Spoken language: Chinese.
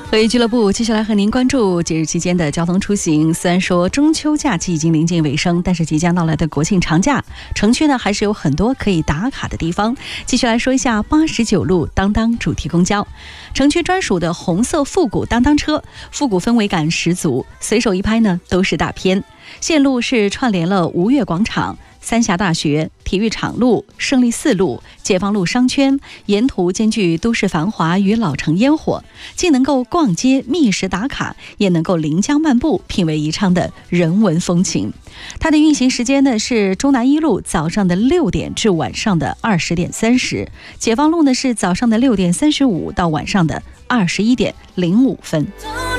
回俱乐部接下来和您关注节日期间的交通出行。虽然说中秋假期已经临近尾声，但是即将到来的国庆长假，城区呢还是有很多可以打卡的地方。继续来说一下89路当当主题公交，城区专属的红色复古当当车，复古氛围感十足，随手一拍呢都是大片。线路是串联了吴越广场、三峡大学、体育场路、胜利四路、解放路商圈，沿途兼具都市繁华与老城烟火，既能够逛街觅食打卡，也能够临江漫步，品味宜昌的人文风情。它的运行时间呢是中南一路早上的6点至晚上的20点30，解放路呢是早上的6点35到晚上的21点05分。